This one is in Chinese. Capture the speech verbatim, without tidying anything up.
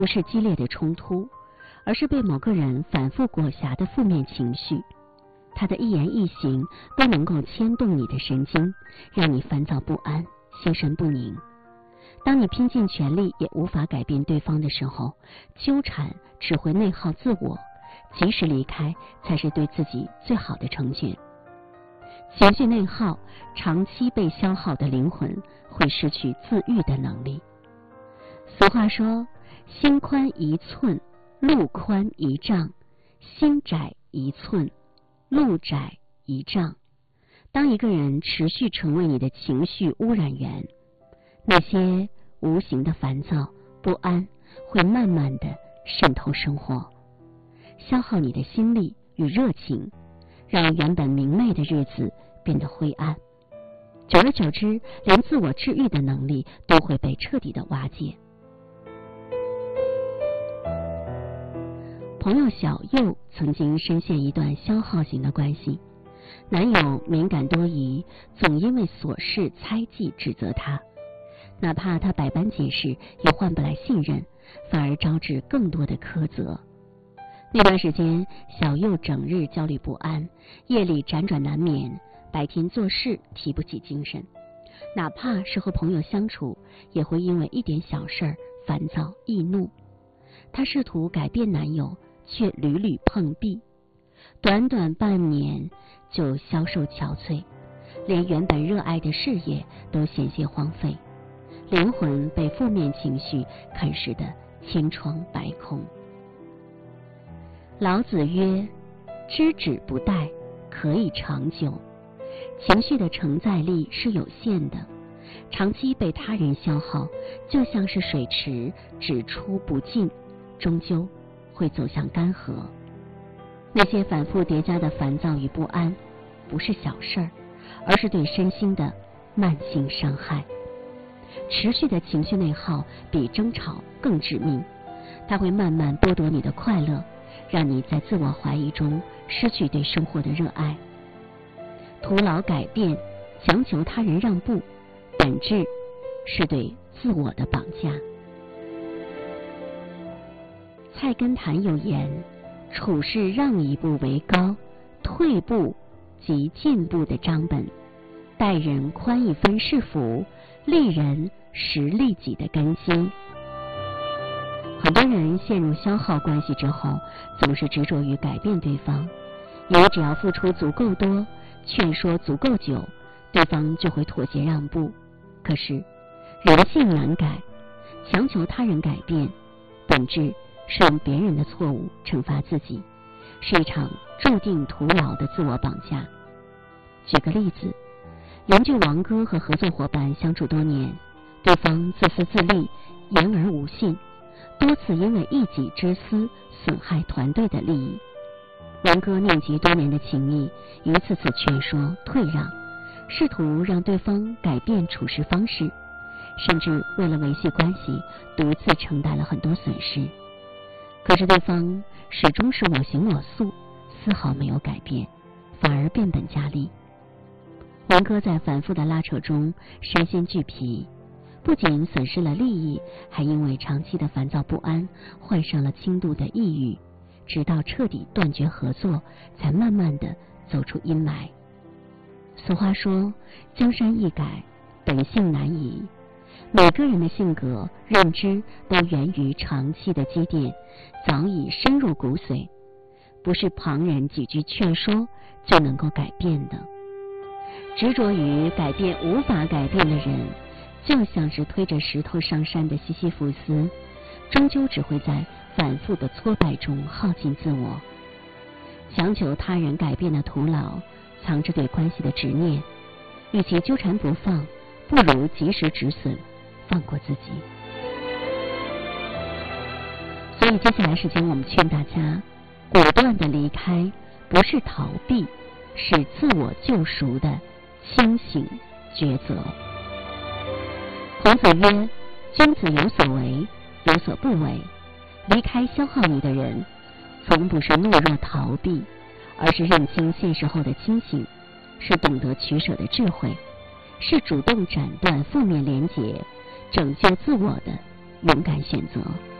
不是激烈的冲突，而是被某个人反复裹挟的负面情绪。他的一言一行都能够牵动你的神经，让你烦躁不安，心神不宁。当你拼尽全力也无法改变对方的时候，纠缠只会内耗自我，及时离开才是对自己最好的成全。情绪内耗，长期被消耗的灵魂会失去自愈的能力。俗话说，心宽一寸，路宽一丈；心窄一寸，路窄一丈。当一个人持续成为你的情绪污染源，那些无形的烦躁不安会慢慢的渗透生活，消耗你的心力与热情，让原本明媚的日子变得灰暗。久而久之，连自我治愈的能力都会被彻底的瓦解。朋友小右曾经深陷一段消耗型的关系，男友敏感多疑，总因为琐事猜忌指责她，哪怕她百般解释也换不来信任，反而招致更多的苛责。那段时间，小右整日焦虑不安，夜里辗转难眠，白天做事提不起精神，哪怕是和朋友相处，也会因为一点小事儿烦躁易怒。她试图改变男友，却屡屡碰壁，短短半年就消瘦憔悴，连原本热爱的事业都险些荒废，灵魂被负面情绪啃噬得千疮百孔。老子曰：知止不殆，可以长久。情绪的承载力是有限的，长期被他人消耗，就像是水池只出不进，终究会走向干涸。那些反复叠加的烦躁与不安，不是小事儿，而是对身心的慢性伤害。持续的情绪内耗比争吵更致命，它会慢慢剥夺你的快乐，让你在自我怀疑中失去对生活的热爱。徒劳改变，强求他人让步，本质是对自我的绑架。菜根谭有言：处事让一步为高，退步即进步的章本；待人宽一分是福，利人实利己的根基。很多人陷入消耗关系之后，总是执着于改变对方，以为只要付出足够多，劝说足够久，对方就会妥协让步。可是人性难改，强求他人改变，本质是用别人的错误惩罚自己，是一场注定徒劳的自我绑架。举个例子，邻居王哥和合作伙伴相处多年，对方自私自利，言而无信，多次因为一己之私损害团队的利益。王哥念及多年的情谊，一次次劝说退让，试图让对方改变处事方式，甚至为了维系关系，独自承担了很多损失。可是对方始终是我行我素，丝毫没有改变，反而变本加厉。王哥在反复的拉扯中身心俱疲，不仅损失了利益，还因为长期的烦躁不安，患上了轻度的抑郁，直到彻底断绝合作，才慢慢的走出阴霾。俗话说，江山易改，本性难移。每个人的性格、认知都源于长期的积淀，早已深入骨髓，不是旁人几句劝说就能够改变的。执着于改变无法改变的人，就像是推着石头上山的西西弗斯，终究只会在反复的挫败中耗尽自我。强求他人改变的徒劳，藏着对关系的执念，与其纠缠不放，不如及时止损，放过自己。所以接下来时间我们劝大家果断的离开，不是逃避，是自我救赎的清醒抉择。孔子曰：君子有所为，有所不为。离开消耗你的人，从不是懦弱逃避，而是认清现实后的清醒，是懂得取舍的智慧，是主动斩断负面连结，拯救自我的勇敢选择。